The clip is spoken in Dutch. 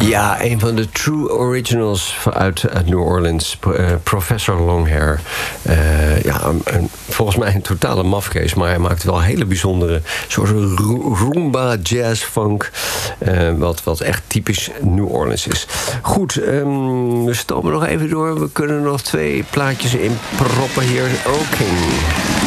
Ja, een van de true originals uit New Orleans. Professor Longhair. Volgens mij een totale mafkees. Maar hij maakt wel hele bijzondere soort rumba, jazz, funk. Wat echt typisch New Orleans is. Goed, we stomen nog even door. We kunnen nog 2 plaatjes in proppen hier. Oké.